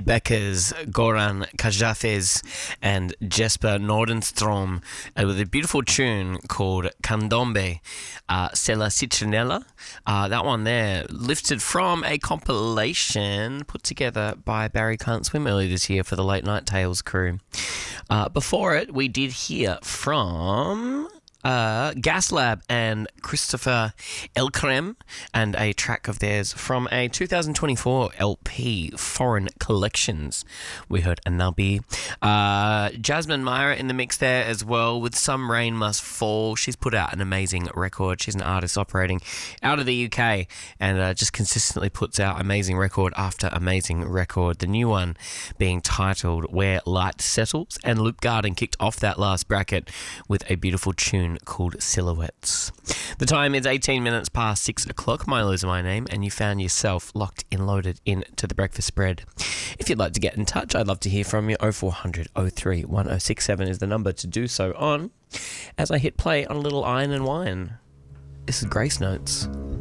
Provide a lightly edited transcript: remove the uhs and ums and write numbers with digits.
Beckers, Goran Kajafes, and Jesper Nordenstrom with a beautiful tune called Candombe, Sella Citronella. That one there, lifted from a compilation put together by Barry Can't Swim earlier this year for the Late Night Tales crew. Before it, we did hear from Gas Lab and Christopher Elkrem, and a track of theirs from a 2024 LP, Foreign Collections. We heard Anabi. Jasmine Myra in the mix there as well with Some Rain Must Fall. She's put out an amazing record. She's an artist operating out of the UK and just consistently puts out amazing record after amazing record. The new one being titled Where Light Settles, and Loop Garden kicked off that last bracket with a beautiful tune called Silhouettes. The time is 18 minutes past 6 o'clock. Milo's my name, and you found yourself locked in, loaded into the breakfast spread. If you'd like to get in touch, I'd love to hear from you. 0400 03 1067 is the number to do so on, as I hit play on a little Iron and Wine. This is Grace Notes.